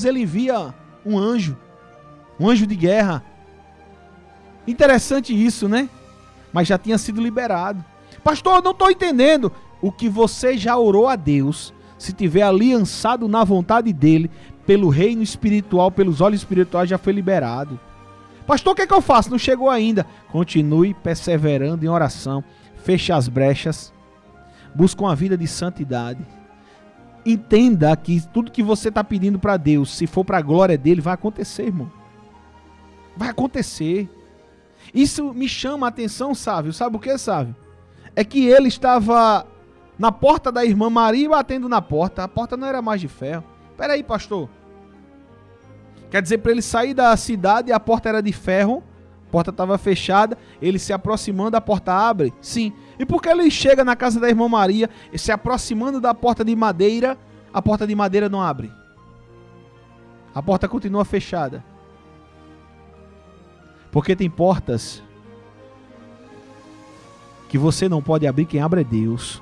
Deus ele envia um anjo de guerra. Interessante isso, né? Mas já tinha sido liberado. Pastor, eu não estou entendendo. O que você já orou a Deus, se tiver aliançado na vontade dele, pelo reino espiritual, pelos olhos espirituais, já foi liberado. Pastor, o que é que eu faço? Não chegou ainda. Continue perseverando em oração. Feche as brechas. Busque uma vida de santidade. Entenda que tudo que você está pedindo para Deus, se for para a glória dele, vai acontecer, irmão. Vai acontecer. Isso me chama a atenção, Sávio. Sabe o que, Sávio? É que ele estava na porta da irmã Maria batendo na porta. A porta não era mais de ferro. Espera aí, pastor. Quer dizer, para ele sair da cidade, a porta era de ferro. A porta estava fechada. Ele se aproximando, a porta abre? Sim. E porque ele chega na casa da irmã Maria, se aproximando da porta de madeira, a porta de madeira não abre. A porta continua fechada. Porque tem portas que você não pode abrir, quem abre é Deus.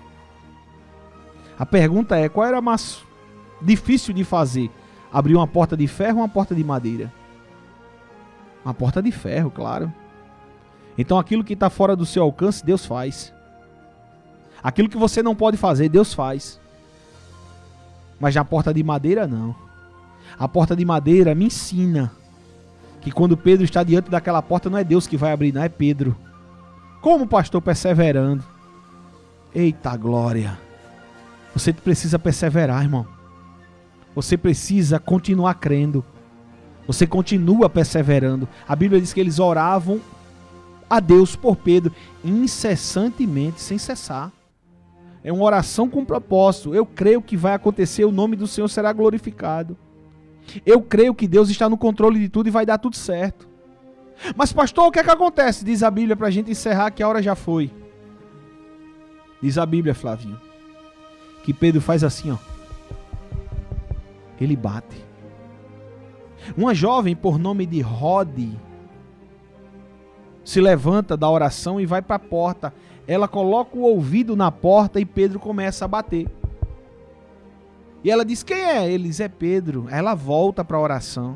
A pergunta é, qual era mais difícil de fazer? Abrir uma porta de ferro ou uma porta de madeira? Uma porta de ferro, claro. Então aquilo que está fora do seu alcance, Deus faz. Aquilo que você não pode fazer, Deus faz. Mas na porta de madeira, não. A porta de madeira me ensina que quando Pedro está diante daquela porta, não é Deus que vai abrir, não é Pedro. Como, pastor? Perseverando. Eita glória. Você precisa perseverar, irmão. Você precisa continuar crendo. Você continua perseverando. A Bíblia diz que eles oravam a Deus por Pedro incessantemente, sem cessar. É uma oração com propósito. Eu creio que vai acontecer, o nome do Senhor será glorificado. Eu creio que Deus está no controle de tudo e vai dar tudo certo. Mas pastor, o que é que acontece? Diz a Bíblia para a gente encerrar que a hora já foi. Diz a Bíblia, Flavinho, que Pedro faz assim, ó. Ele bate. Uma jovem por nome de Rode se levanta da oração e vai para a porta. Ela coloca o ouvido na porta e Pedro começa a bater. E ela diz, quem é? Ele diz, é Pedro. Ela volta para a oração.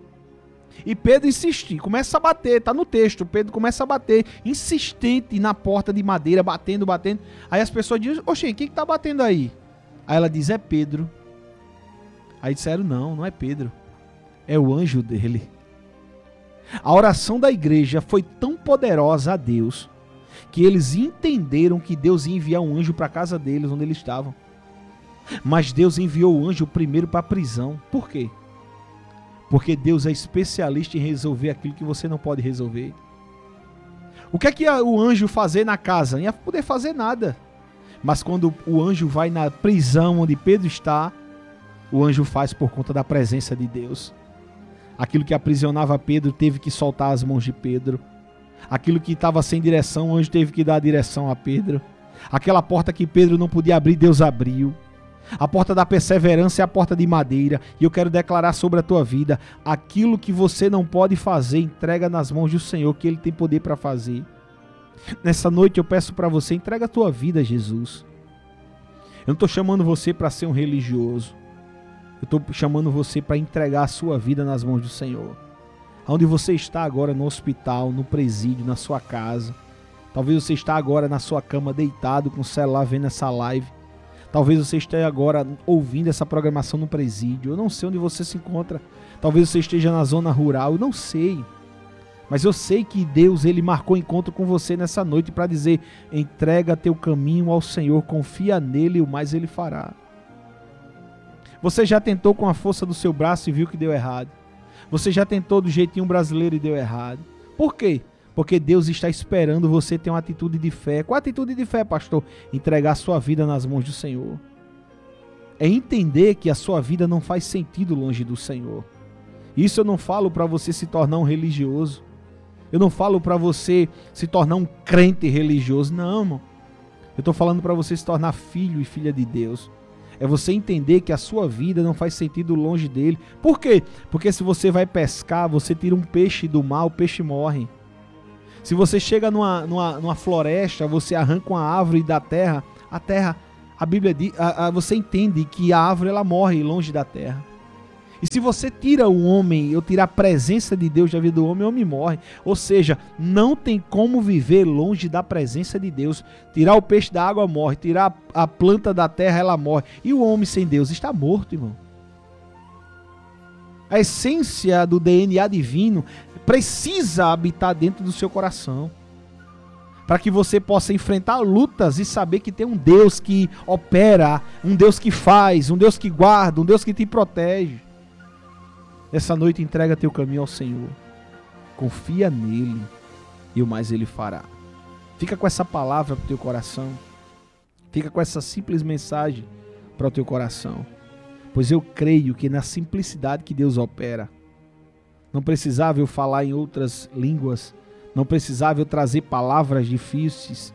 E Pedro insiste, começa a bater, está no texto. Pedro começa a bater, insistente na porta de madeira, batendo. Aí as pessoas dizem, oxe, quem que está batendo aí? Aí ela diz, é Pedro. Aí disseram, não é Pedro. É o anjo dele. A oração da igreja foi tão poderosa a Deus, que eles entenderam que Deus ia enviar um anjo para a casa deles, onde eles estavam. Mas Deus enviou o anjo primeiro para a prisão. Por quê? Porque Deus é especialista em resolver aquilo que você não pode resolver. O que ia o anjo fazer na casa? Não ia poder fazer nada. Mas quando o anjo vai na prisão onde Pedro está, o anjo faz por conta da presença de Deus. Aquilo que aprisionava Pedro teve que soltar as mãos de Pedro. Aquilo que estava sem direção, o anjo teve que dar a direção a Pedro. Aquela porta que Pedro não podia abrir, Deus abriu. A porta da perseverança é a porta de madeira. E eu quero declarar sobre a tua vida, aquilo que você não pode fazer, entrega nas mãos do Senhor, que Ele tem poder para fazer. Nessa noite eu peço para você, entrega a tua vida a Jesus. Eu não estou chamando você para ser um religioso. Eu estou chamando você para entregar a sua vida nas mãos do Senhor. Onde você está agora, no hospital, no presídio, na sua casa. Talvez você está agora na sua cama deitado com o celular vendo essa live. Talvez você esteja agora ouvindo essa programação no presídio. Eu não sei onde você se encontra. Talvez você esteja na zona rural. Eu não sei. Mas eu sei que Deus, Ele marcou encontro com você nessa noite para dizer, entrega teu caminho ao Senhor, confia nele e o mais Ele fará. Você já tentou com a força do seu braço e viu que deu errado. Você já tentou do jeitinho brasileiro e deu errado. Por quê? Porque Deus está esperando você ter uma atitude de fé. Qual a atitude de fé, pastor? Entregar a sua vida nas mãos do Senhor. É entender que a sua vida não faz sentido longe do Senhor. Isso eu não falo para você se tornar um religioso. Eu não falo para você se tornar um crente religioso. Não, irmão. Eu estou falando para você se tornar filho e filha de Deus. É você entender que a sua vida não faz sentido longe dele. Por quê? Porque se você vai pescar, você tira um peixe do mar, o peixe morre. Se você chega numa floresta, você arranca uma árvore da terra, a Bíblia diz, você entende que a árvore ela morre longe da terra. E se você tira o homem, eu tirar a presença de Deus da vida do homem, o homem morre. Ou seja, não tem como viver longe da presença de Deus. Tirar o peixe da água morre, tirar a planta da terra, ela morre. E o homem sem Deus está morto, irmão. A essência do DNA divino precisa habitar dentro do seu coração, para que você possa enfrentar lutas e saber que tem um Deus que opera, um Deus que faz, um Deus que guarda, um Deus que te protege. Essa noite entrega teu caminho ao Senhor. Confia nele e o mais ele fará. Fica com essa palavra para o teu coração. Fica com essa simples mensagem para o teu coração. Pois eu creio que na simplicidade que Deus opera. Não precisava eu falar em outras línguas. Não precisava eu trazer palavras difíceis.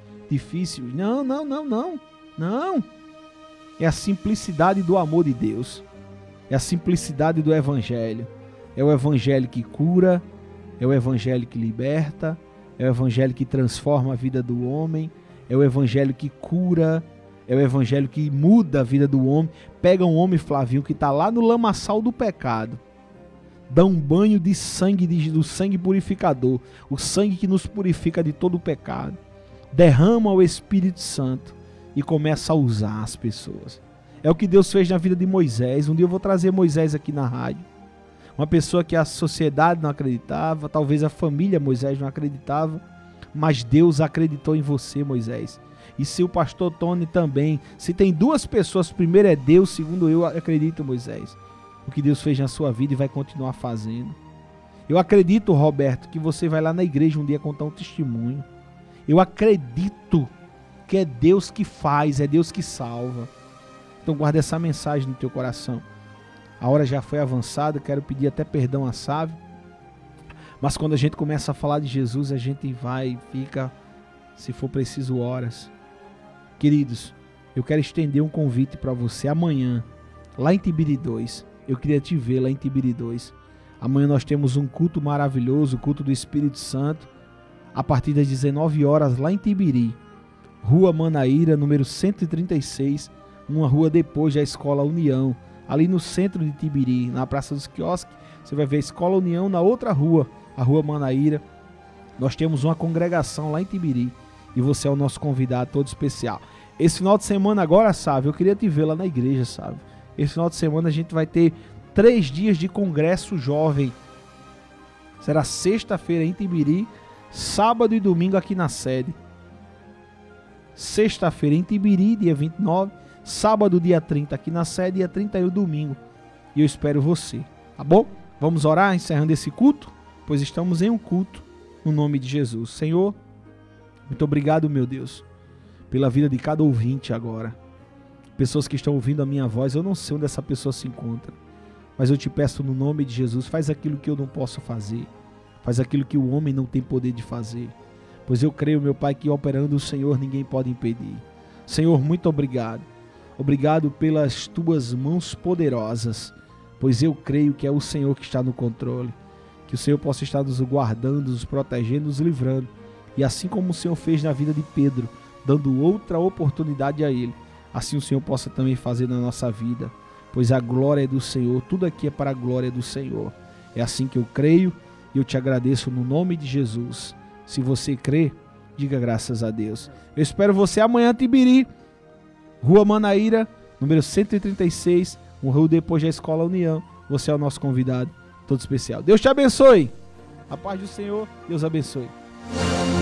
Não. É a simplicidade do amor de Deus. É a simplicidade do Evangelho. É o Evangelho que cura, é o Evangelho que liberta, é o Evangelho que transforma a vida do homem, é o Evangelho que cura, é o Evangelho que muda a vida do homem. Pega um homem, Flavinho, que está lá no lamaçal do pecado, dá um banho de sangue, do sangue purificador, o sangue que nos purifica de todo o pecado, derrama o Espírito Santo e começa a usar as pessoas. É o que Deus fez na vida de Moisés. Um dia eu vou trazer Moisés aqui na rádio. Uma pessoa que a sociedade não acreditava, talvez a família Moisés não acreditava, mas Deus acreditou em você, Moisés. E se o pastor Tony também, se tem duas pessoas, primeiro é Deus, segundo eu acredito, Moisés, o que Deus fez na sua vida e vai continuar fazendo. Eu acredito, Roberto, que você vai lá na igreja um dia contar um testemunho. Eu acredito que é Deus que faz, é Deus que salva. Então guarda essa mensagem no teu coração. A hora já foi avançada, quero pedir até perdão a Sávio. Mas quando a gente começa a falar de Jesus, a gente vai e fica, se for preciso, horas. Queridos, eu quero estender um convite para você amanhã, lá em Tibiri 2. Eu queria te ver lá em Tibiri 2. Amanhã nós temos um culto maravilhoso, o culto do Espírito Santo, a partir das 19 horas lá em Tibiri. Rua Manaíra, número 136, uma rua depois da Escola União, ali no centro de Tibiri, na Praça dos Quiosques. Você vai ver a Escola União na outra rua, a Rua Manaíra. Nós temos uma congregação lá em Tibiri e você é o nosso convidado todo especial. Esse final de semana agora, sabe, eu queria te ver lá na igreja, sabe. Esse final de semana a gente vai ter 3 dias de congresso jovem. Será sexta-feira em Tibiri, sábado e domingo aqui na sede. Sexta-feira em Tibiri, dia 29, sábado, dia 30 aqui na sede, dia 31 domingo. E eu espero você, tá bom? Vamos orar encerrando esse culto? Pois estamos em um culto no nome de Jesus. Senhor, muito obrigado, meu Deus, pela vida de cada ouvinte agora. Pessoas que estão ouvindo a minha voz, eu não sei onde essa pessoa se encontra, mas eu te peço no nome de Jesus, faz aquilo que eu não posso fazer, faz aquilo que o homem não tem poder de fazer, pois eu creio, meu Pai, que operando o Senhor ninguém pode impedir. Senhor, muito obrigado. Obrigado pelas tuas mãos poderosas, pois eu creio que é o Senhor que está no controle. Que o Senhor possa estar nos guardando, nos protegendo, nos livrando. E assim como o Senhor fez na vida de Pedro, dando outra oportunidade a ele, assim o Senhor possa também fazer na nossa vida. Pois a glória é do Senhor, tudo aqui é para a glória do Senhor. É assim que eu creio e eu te agradeço no nome de Jesus. Se você crê, diga graças a Deus. Eu espero você amanhã, Tibiri, Rua Manaíra, número 136, um rua depois da Escola União. Você é o nosso convidado todo especial. Deus te abençoe. A paz do Senhor, Deus abençoe.